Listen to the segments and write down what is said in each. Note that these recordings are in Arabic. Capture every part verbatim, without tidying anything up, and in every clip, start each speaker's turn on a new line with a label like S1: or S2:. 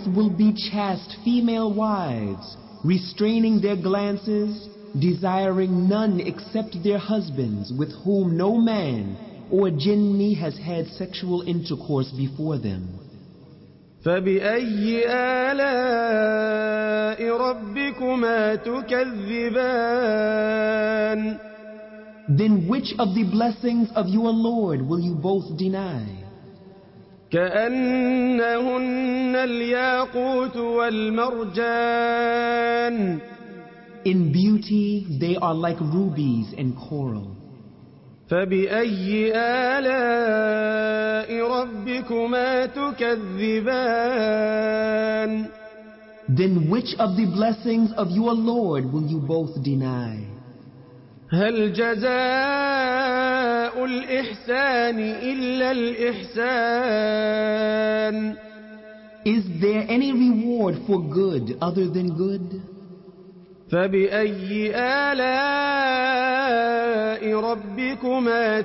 S1: will be chaste female wives, restraining their glances, desiring none except their husbands, with whom no man or jinni has had sexual intercourse before them.
S2: فبأي آلاء ربكما تكذبان
S1: Then which of the blessings of your Lord will you both deny?
S2: كأنهن الياقوت والمرجان
S1: In beauty they are like rubies and coral.
S2: فبأي آلاء ربكما تكذبان
S1: Then which of the blessings of your Lord will you both deny?
S2: هل جزاء الإحسان إلا الإحسان
S1: Is there any reward for good other than good?
S2: فبأي آلاء ربكما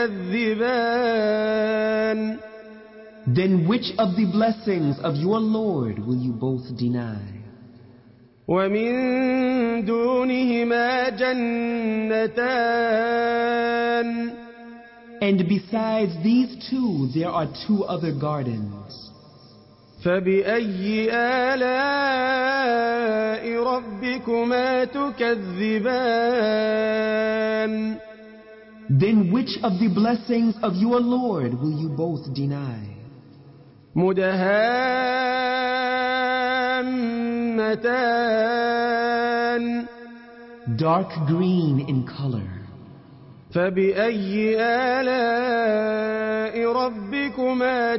S2: تكذبان
S1: Then which of the blessings of your Lord will you both deny?
S2: ومن دونهما جنتان
S1: And besides these two there are two other gardens.
S2: فبأي آلاء ربكما تكذبان
S1: Then which of the blessings of your Lord will you both deny?
S2: مدهامتان
S1: Dark green in color.
S2: فبأي آلاء ربكما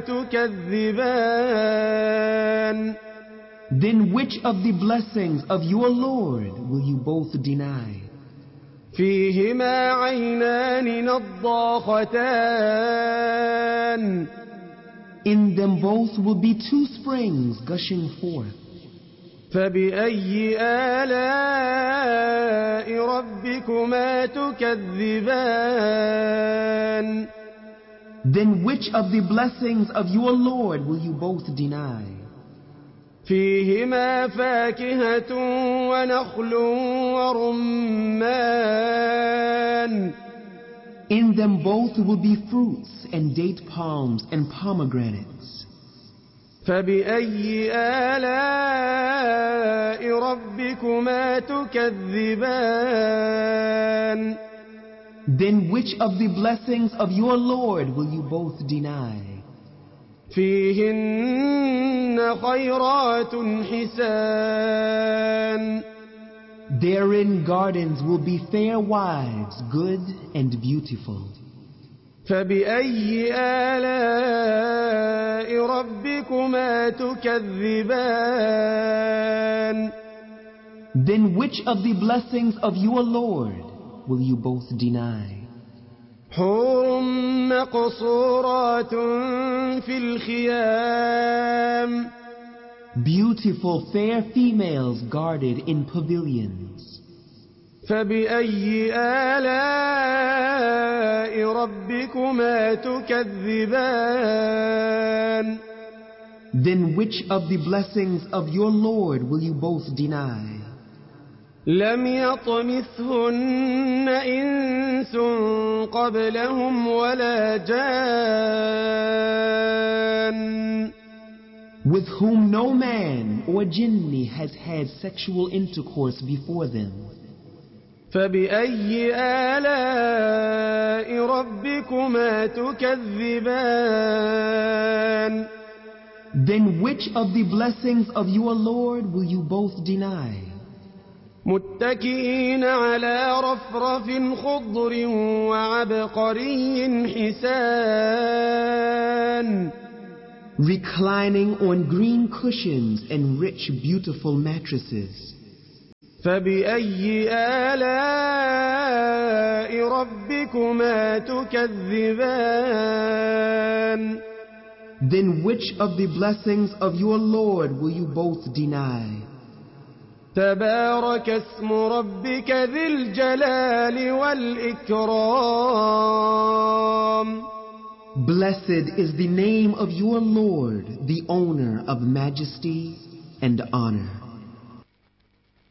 S2: تكذبان
S1: Then which of the blessings of your Lord will you both deny?
S2: فيهما عينان نضاختان
S1: In them both will be two springs gushing forth.
S2: فبأي آلاء ربكما تكذبان
S1: Then which of the blessings of your Lord will you both deny?
S2: فيهما فاكهة ونخل ورمان
S1: In them both will be fruits and date palms and pomegranates.
S2: فبأي آلاء ربكما تكذبان
S1: Then which of the blessings of your Lord will you both deny?
S2: فيهن خيرات حسان
S1: Therein gardens will be fair wives, good and beautiful.
S2: فبأي آلاء ربكما تكذبان
S1: Then which of the blessings of your Lord will you both deny?
S2: حور مقصورات في الخيام
S1: Beautiful fair females guarded in pavilions.
S2: فبأي آلاء ربكما تكذبان
S1: Then which of the blessings of your Lord will you both deny?
S2: لم يطمثهن إنس قبلهم ولا جان
S1: With whom no man or jinni has had sexual intercourse before them.
S2: فبأي آلاء ربكما تكذبان
S1: Then which of the blessings of your Lord will you both deny?
S2: متكئين على رفرف خضر وعبقري حسان
S1: Reclining on green cushions and rich beautiful mattresses.
S2: فبأي آلاء ربكما تكذبان
S1: Then which of the blessings of your Lord will you both deny?
S2: تبارك اسم ربك ذي الجلال والإكرام
S1: Blessed is the name of your Lord, the owner of majesty and honor.